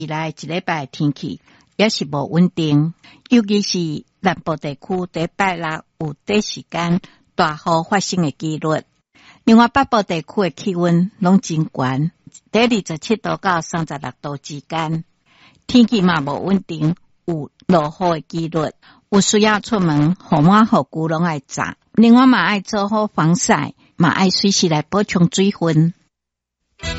以来一礼拜天气也是无稳定，尤其是南部地区第拜六有短时间大雨发生的几率。另外北部地区的气温拢真悬，在27度到36度之间，天气嘛无稳定，有落雨的几率。有需要出门，雨伞、雨具拢爱扎。另外嘛爱做好防晒，嘛爱随时来补充水分。